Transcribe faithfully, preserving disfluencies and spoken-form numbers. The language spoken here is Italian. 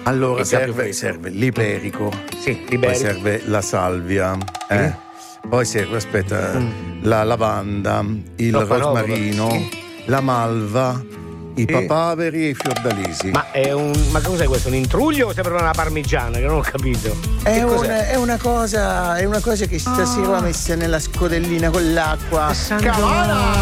Allora Che sia più serve, fresco. serve l'iperico, Sì, poi liberi. serve la salvia, eh. Poi serve, aspetta, la lavanda, il Troppa roba, rosmarino, sì. la malva, i Sì. papaveri e i fiordalisi. Ma è un. Ma cos'è questo? Un intruglio o sempre una parmigiana? Che non ho capito. È Che una, cos'è? è una cosa, è una cosa che stasera va messa nella scodellina con l'acqua. Cavolo!